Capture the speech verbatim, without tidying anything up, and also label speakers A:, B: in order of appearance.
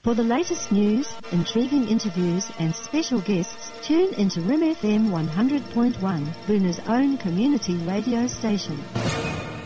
A: For the latest news, intriguing interviews and special guests, tune into R I M F M one hundred point one, Boona's own community radio station.